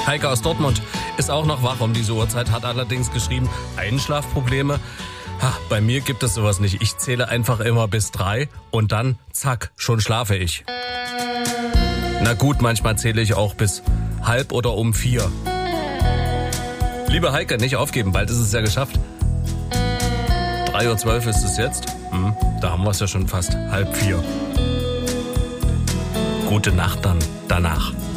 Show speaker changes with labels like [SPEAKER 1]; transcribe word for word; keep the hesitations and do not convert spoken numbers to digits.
[SPEAKER 1] Heike aus Dortmund ist auch noch wach um diese Uhrzeit, hat allerdings geschrieben, Einschlafprobleme. Ha, bei mir gibt es sowas nicht. Ich zähle einfach immer bis drei und dann, zack, schon schlafe ich. Na gut, manchmal zähle ich auch bis halb oder um vier. Liebe Heike, nicht aufgeben, bald ist es ja geschafft. drei Uhr zwölf ist es jetzt. Hm, da haben wir es ja schon fast halb vier. Gute Nacht dann danach.